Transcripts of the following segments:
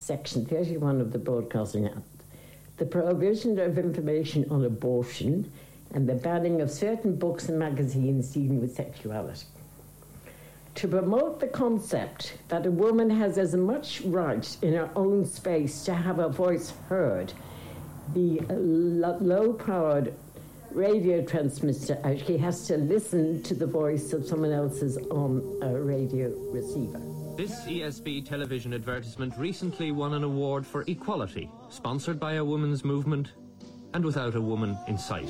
Section 31 of the Broadcasting Act, the prohibition of information on abortion and the banning of certain books and magazines dealing with sexuality. To promote the concept that a woman has as much right in her own space to have her voice heard, the low-powered radio transmitter actually has to listen to the voice of someone else's on a radio receiver. This ESB television advertisement recently won an award for equality, sponsored by a women's movement and without a woman in sight.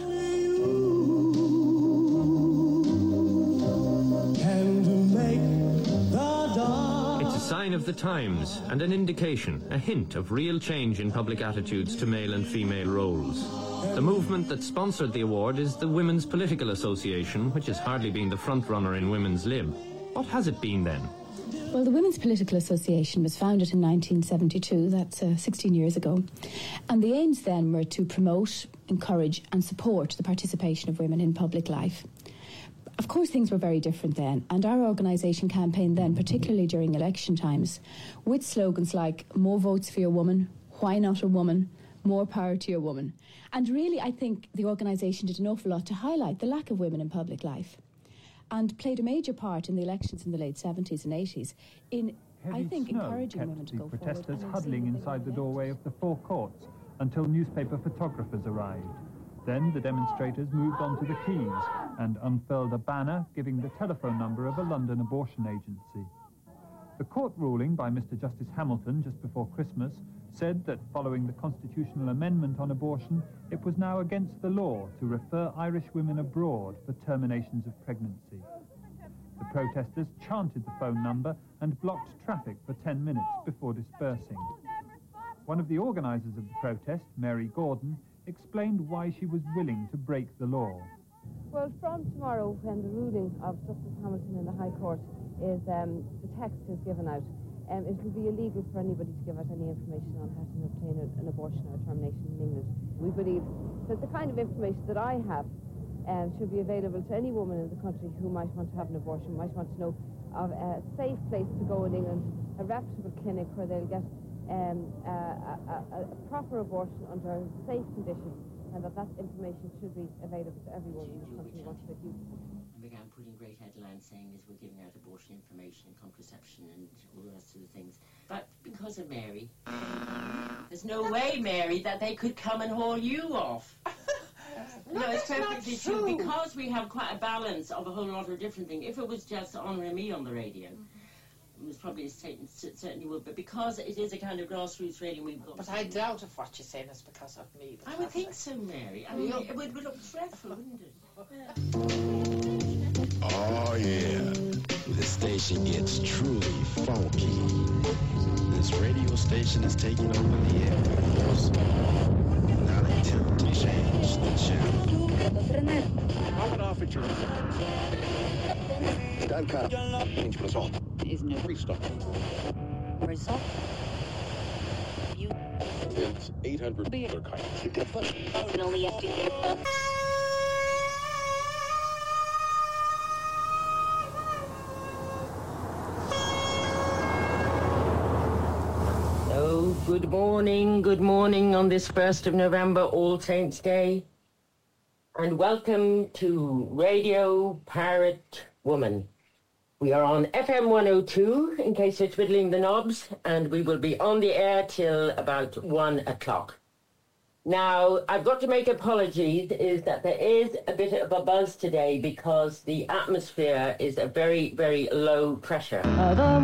It's a sign of the times and an indication, a hint of real change in public attitudes to male and female roles. The movement that sponsored the award is the Women's Political Association, which has hardly been the front-runner in Women's Lib. What has it been then? Well, the Women's Political Association was founded in 1972, that's 16 years ago, and the aims then were to promote, encourage and support the participation of women in public life. Of course, things were very different then, and our organisation campaigned then, particularly during election times, with slogans like "More votes for your woman," "Why not a woman?" "More power to your woman." And really, I think the organisation did an awful lot to highlight the lack of women in public life, and played a major part in the elections in the late 70s and 80s in, I think, encouraging women to go forward. Protesters huddling inside the doorway of the four courts until newspaper photographers arrived. Then the demonstrators moved on to the quays and unfurled a banner giving the telephone number of a London abortion agency. The court ruling by Mr. Justice Hamilton just before Christmas said that following the constitutional amendment on abortion, it was now against the law to refer Irish women abroad for terminations of pregnancy. The protesters chanted the phone number and blocked traffic for 10 minutes before dispersing. One of the organisers of the protest, Mary Gordon, explained why she was willing to break the law. Well, from tomorrow, when the ruling of Justice Hamilton in the High Court is, the text is given out, it will be illegal for anybody to give out any information on how to obtain an abortion or a termination in England. We believe that the kind of information that I have should be available to any woman in the country who might want to have an abortion, might want to know of a safe place to go in England, a reputable clinic where they'll get a proper abortion under safe conditions, and that information should be available to every woman in the country who wants to use it. And began putting great headlines saying as we're giving out abortion information and contraception and all the rest of the things. But because of Mary, there's no way, Mary, that they could come and haul you off. No, it's perfectly true. Because we have quite a balance of a whole lot of different things. If it was just honouring me on the radio, it was probably certainly would, but because it is a kind of grassroots radio, we've got... But I doubt if what you're saying is because of me. I would think so, Mary. I mean, it would look dreadful, wouldn't it? Yeah. Oh, yeah. This station gets truly funky. This radio station is taking over the airwaves. Now they attempt to change the channel. Knock it off at your... Isn't it Result? It's 800 beer kind. Only have to... Oh, good morning on this 1st of November, All Saints' Day. And welcome to Radio Pirate Woman. We are on FM 102, in case you're twiddling the knobs, and we will be on the air till about 1 o'clock. Now, I've got to make apologies, is that there is a bit of a buzz today because the atmosphere is a very, very low pressure.